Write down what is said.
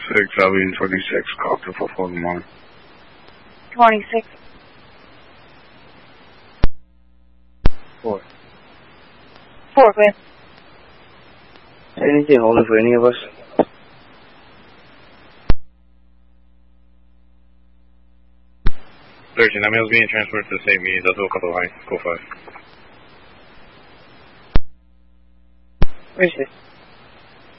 W26, call to 44 good morning. 26. 4. 4, go ahead. Anything holding for any of us? That mail is being transferred to the same meeting. That's a couple of high. Go 5. Where is it?